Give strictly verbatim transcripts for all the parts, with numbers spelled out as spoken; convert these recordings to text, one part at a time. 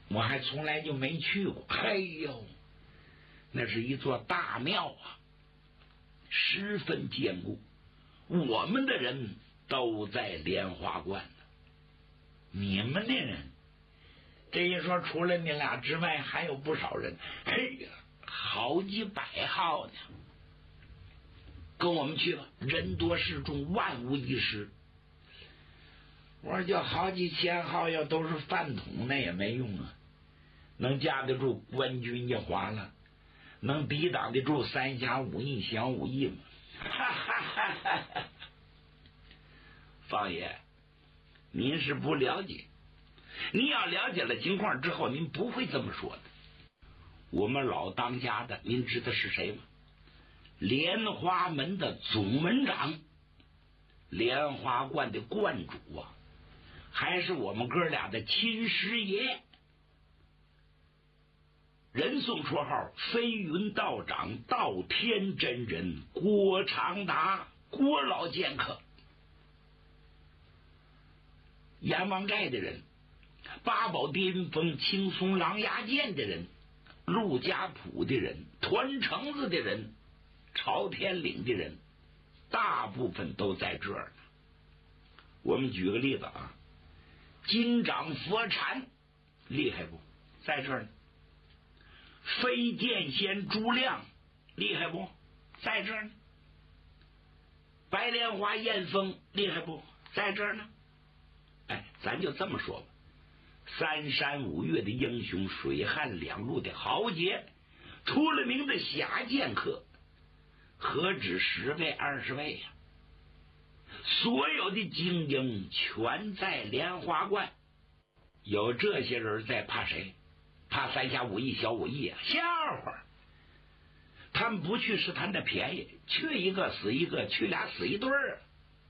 我还从来就没去过。哎呦，那是一座大庙啊，十分坚固。我们的人都在莲花观呢，你们的人，这一说除了你俩之外，还有不少人。嘿呀，好几百号呢。跟我们去吧，人多势众，万无一失。我说就好几千号，要都是饭桶，那也没用啊。能架得住官军一哗了，能抵挡得住三侠五义小五义吗？哈哈哈哈哈！方爷，您是不了解，您要了解了情况之后，您不会这么说的。我们老当家的，您知道是谁吗？莲花门的总门长，莲花观的观主啊，还是我们哥俩的亲师爷。人送绰号飞云道长、道天真人郭长达，郭老剑客。阎王寨的人，八宝跌云峰青松狼牙剑的人，陆家堡的人，团城子的人，朝天岭的人，大部分都在这儿呢。我们举个例子啊，金掌佛禅厉害不？在这儿呢。飞剑仙朱亮厉害不？在这儿呢。白莲花燕峰厉害不？在这儿呢。哎，咱就这么说吧，三山五岳的英雄，水旱两路的豪杰，出了名的侠剑客，何止十位二十位呀、啊？所有的精英全在莲花观，有这些人在，怕谁？怕三侠五义小五义啊？笑话！他们不去是贪的便宜，去一个死一个，去俩死一对儿。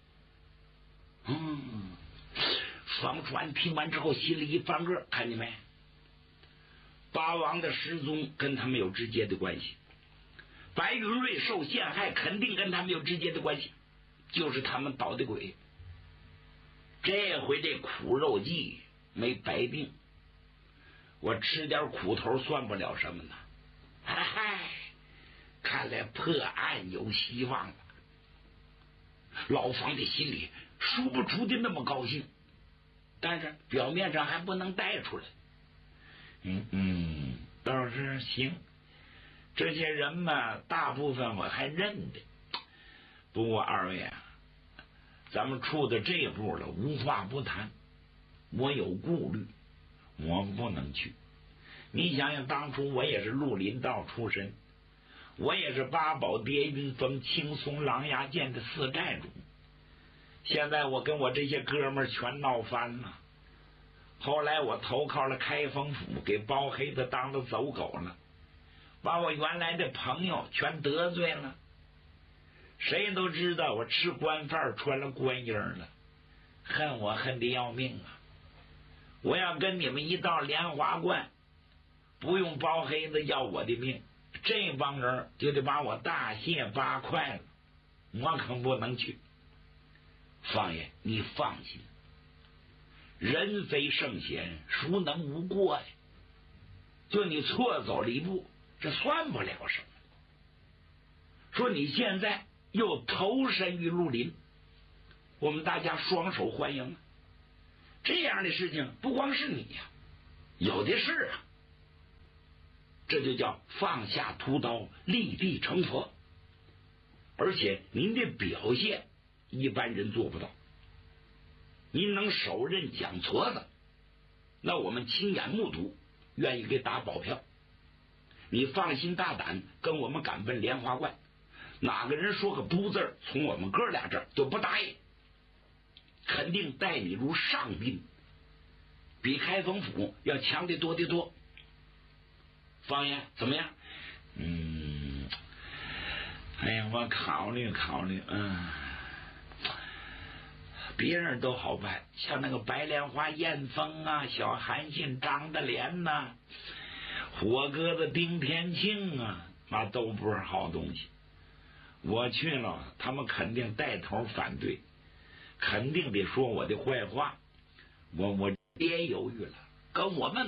嗯，方传听完之后心里一翻个，看见没？八王的失踪跟他们有直接的关系，白云瑞受陷害肯定跟他们有直接的关系，就是他们捣的鬼。这回这苦肉计没白定，我吃点苦头算不了什么呢。嗨，看来破案有希望了。老方的心里说不出的那么高兴，但是表面上还不能带出来。嗯嗯，倒是行，这些人嘛，大部分我还认得。不过二位啊，咱们处到这步了，无话不谈。我有顾虑，我不能去。你想想，当初我也是绿林道出身，我也是八宝跌云峰青松狼牙剑的四寨主。现在我跟我这些哥们儿全闹翻了。后来我投靠了开封府，给包黑子当了走狗了，把我原来的朋友全得罪了。谁都知道我吃官饭穿了官衣了，恨我恨得要命啊！我要跟你们一到莲花观，不用包黑子要我的命，这帮人就得把我大卸八块了，我可不能去。方爷，你放心，人非圣贤，孰能无过呀？就你错走了一步，这算不了什么。说你现在又投身于绿林，我们大家双手欢迎啊！这样的事情不光是你呀、啊，有的是啊。这就叫放下屠刀，立地成佛。而且您的表现一般人做不到，您能手刃蒋矬子，那我们亲眼目睹，愿意给打保票。你放心大胆跟我们赶奔莲花观，哪个人说个不字，从我们哥俩这儿就不答应，肯定待你如上宾，比开封府要强得多得多。方爷怎么样？嗯，哎呀，我考虑考虑，嗯，别人都好办，像那个白莲花燕峰啊，小韩信张大莲呐、啊，火鸽子丁天庆啊，那都不是好东西。我去了，他们肯定带头反对，肯定得说我的坏话。我我别犹豫了，跟我们